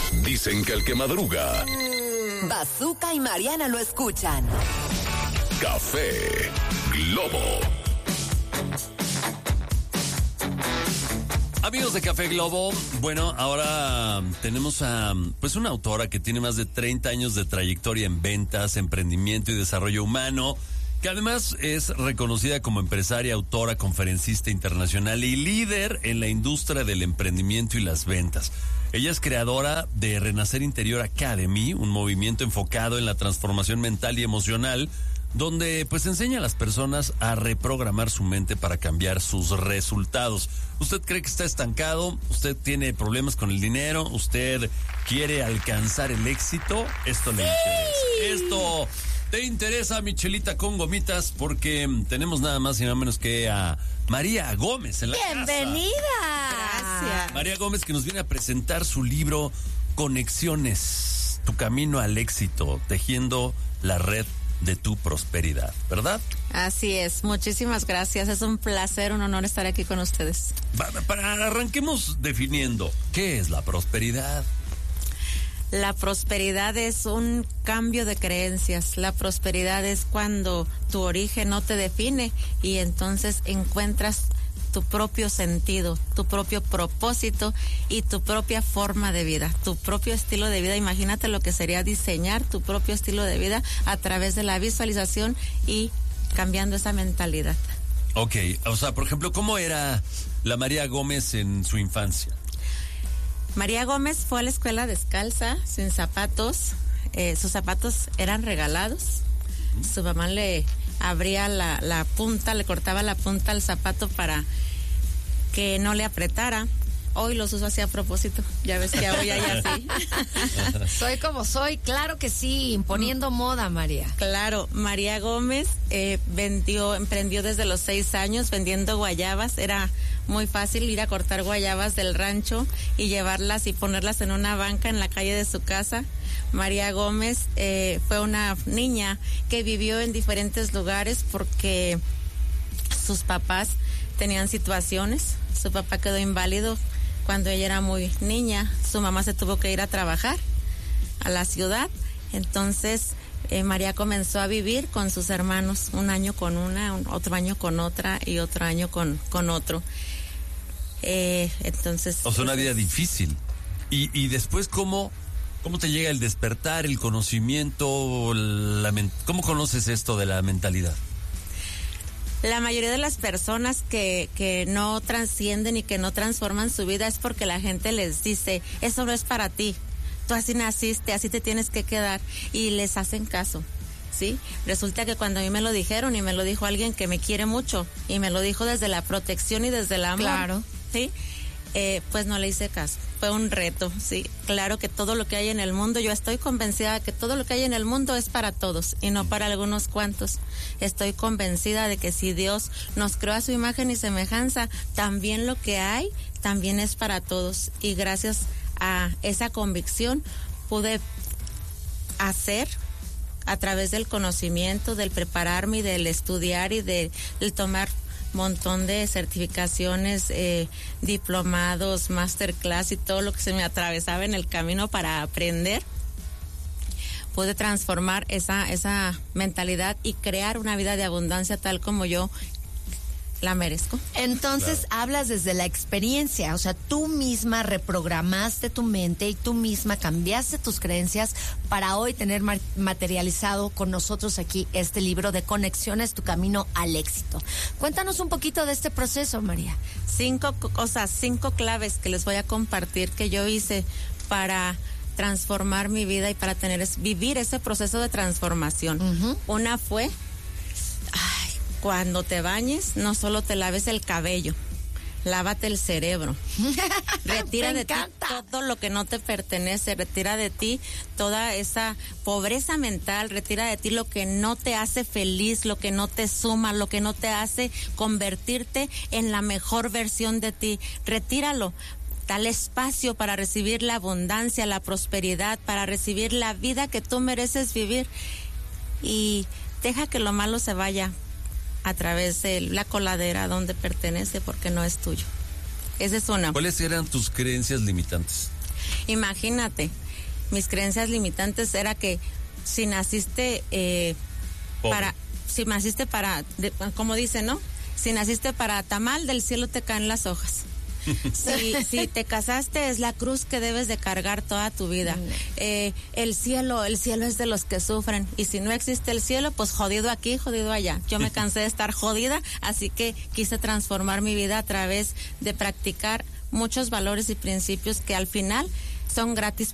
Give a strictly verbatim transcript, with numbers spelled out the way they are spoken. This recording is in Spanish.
Dicen que el que madruga. Bazooka y Mariana lo escuchan. Café Globo. Amigos de Café Globo, bueno, ahora tenemos a pues una autora que tiene más de treinta años de trayectoria en ventas, emprendimiento y desarrollo humano, que además es reconocida como empresaria, autora, conferencista internacional y líder en la industria del emprendimiento y las ventas. Ella es creadora de Renacer Interior Academy, un movimiento enfocado en la transformación mental y emocional, donde pues enseña a las personas a reprogramar su mente para cambiar sus resultados. ¿Usted cree que está estancado? ¿Usted tiene problemas con el dinero? ¿Usted quiere alcanzar el éxito? Esto le interesa. Esto te interesa, Michelita con gomitas, porque tenemos nada más y nada menos que a María Gómez en la ¡Bienvenida! casa. Gracias. María Gómez, que nos viene a presentar su libro Conexiones, tu camino al éxito, tejiendo la red de tu prosperidad, ¿verdad? Así es, muchísimas gracias, es un placer, un honor estar aquí con ustedes. Para, para arranquemos definiendo, ¿qué es la prosperidad? La prosperidad es un cambio de creencias, la prosperidad es cuando tu origen no te define y entonces encuentras tu propio sentido, tu propio propósito y tu propia forma de vida, tu propio estilo de vida. Imagínate lo que sería diseñar tu propio estilo de vida a través de la visualización y cambiando esa mentalidad. Ok, o sea, por ejemplo, ¿cómo era la María Gómez en su infancia? María Gómez fue a la escuela descalza, sin zapatos, eh, sus zapatos eran regalados, su mamá le abría la, la punta, le cortaba la punta al zapato para que no le apretara. Hoy los uso así a propósito, ya ves que hoy hay así. Soy como soy, claro que sí, imponiendo moda, María. Claro, María Gómez eh, vendió, emprendió desde los seis años vendiendo guayabas. Era muy fácil ir a cortar guayabas del rancho y llevarlas y ponerlas en una banca en la calle de su casa. María Gómez eh, fue una niña que vivió en diferentes lugares porque sus papás tenían situaciones. Su papá quedó inválido cuando ella era muy niña. Su mamá se tuvo que ir a trabajar a la ciudad. Entonces eh, María comenzó a vivir con sus hermanos, un año con una, un, otro año con otra y otro año con, con otro. Eh, entonces. O sea, una vida difícil. Y, y después, ¿cómo, ¿cómo te llega el despertar, el conocimiento? La, ¿Cómo conoces esto de la mentalidad? La mayoría de las personas que, que no trascienden y que no transforman su vida es porque la gente les dice, eso no es para ti, tú así naciste, así te tienes que quedar, y les hacen caso, ¿sí? Resulta que cuando a mí me lo dijeron, y me lo dijo alguien que me quiere mucho, y me lo dijo desde la protección y desde el amor, claro, ¿sí? Eh, pues no le hice caso, fue un reto, sí, claro que todo lo que hay en el mundo, yo estoy convencida de que todo lo que hay en el mundo es para todos y no para algunos cuantos. Estoy convencida de que si Dios nos creó a su imagen y semejanza, también lo que hay, también es para todos, y gracias a esa convicción pude hacer a través del conocimiento, del prepararme y del estudiar y de, del tomar montón de certificaciones, eh, diplomados, masterclass y todo lo que se me atravesaba en el camino para aprender. Pude transformar esa, esa mentalidad y crear una vida de abundancia tal como yo la merezco. Entonces, claro, hablas desde la experiencia, o sea, tú misma reprogramaste tu mente y tú misma cambiaste tus creencias para hoy tener materializado con nosotros aquí este libro de Conexiones, tu camino al éxito. Cuéntanos un poquito de este proceso, María. Cinco cosas, cinco claves que les voy a compartir que yo hice para transformar mi vida y para tener vivir ese proceso de transformación. Uh-huh. Una fue, ay, cuando te bañes, no solo te laves el cabello, lávate el cerebro. Retira de ti todo lo que no te pertenece, retira de ti toda esa pobreza mental, retira de ti lo que no te hace feliz, lo que no te suma, lo que no te hace convertirte en la mejor versión de ti. Retíralo. Dale espacio para recibir la abundancia, la prosperidad, para recibir la vida que tú mereces vivir. Y deja que lo malo se vaya a través de la coladera donde pertenece, porque no es tuyo. Esa es una. ¿Cuáles eran tus creencias limitantes? Imagínate, mis creencias limitantes era que si naciste eh, para, si naciste para, de, como dice, ¿no? Si naciste para tamal, del cielo te caen las hojas. Si, si te casaste es la cruz que debes de cargar toda tu vida. Eh, el cielo, el cielo es de los que sufren, y si no existe el cielo, pues jodido aquí, jodido allá. Yo me cansé de estar jodida, así que quise transformar mi vida a través de practicar muchos valores y principios que al final son gratis